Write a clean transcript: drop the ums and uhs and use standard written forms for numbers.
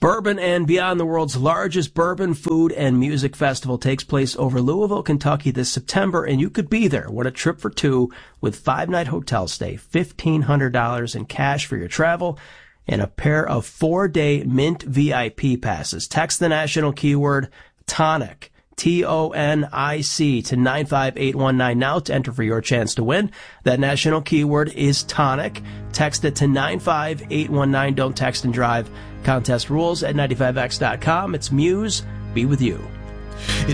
Bourbon and Beyond, the world's largest bourbon, food, and music festival, takes place over Louisville, Kentucky this September, and you could be there. What a trip for two with 5-night hotel stay, $1,500 in cash for your travel, and a pair of 4-day Mint VIP passes. Text the national keyword TONIC, TONIC, to 95819 now to enter for your chance to win. That national keyword is TONIC. Text it to 95819. Don't text and drive. Contest rules at 95x.com. It's Muse. Be with you.